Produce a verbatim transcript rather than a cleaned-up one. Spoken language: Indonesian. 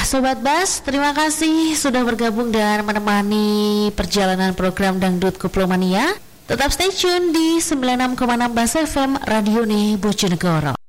Sobat Bas, terima kasih sudah bergabung dan menemani perjalanan program Dangdut Kuplomania. Tetap stay tune di sembilan puluh enam koma enam Bas F M Radio Bojonegoro.